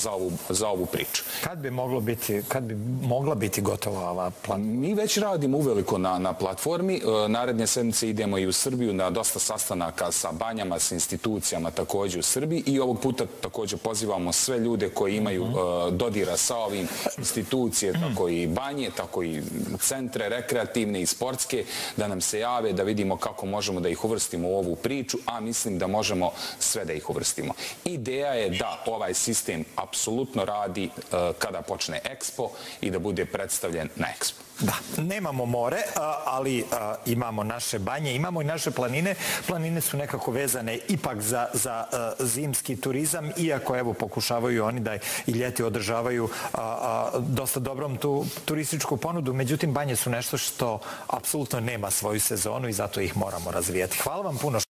za ovu priču. Kad bi mogla biti gotova ova platforma? Mi već radimo uveliko na platformi. Naredne sedmice idemo i u Srbiju na dosta sastanaka sa banjama, sa institucijama također u Srbiji i ovog puta također pozivamo sve ljude koji imaju dodira sa ovim institucije, tako i banje, tako i centre rekreativne i sportske, da nam se jave, da vidimo kako možemo da ih uvrstimo u ovu priču, a mislim da možemo sve da ih uvrstimo. Ideja je da ovaj sistem apsolutno radi kada počne Expo i da bude predstavljen na Expo. Da, nemamo more, ali imamo naše banje, imamo i naše planine. Planine su nekako vezane ipak za zimski turizam, iako evo pokušavaju oni da i ljeti održavaju dosta dobrom tu turističku ponudu. Međutim, banje su nešto što apsolutno nema svoju sezonu i zato ih moramo razvijati. Hvala vam puno.